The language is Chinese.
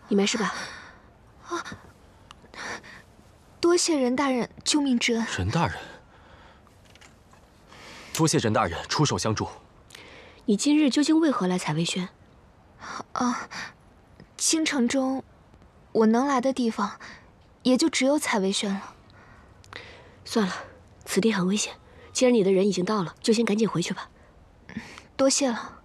你没事吧？ 啊！多谢任大人救命之恩。 任大人，多谢任大人出手相助。 你今日究竟为何来采薇轩？ 啊，京城中，我能来的地方，也就只有采薇轩了。 算了，此地很危险。既然你的人已经到了，就先赶紧回去吧。 多谢了。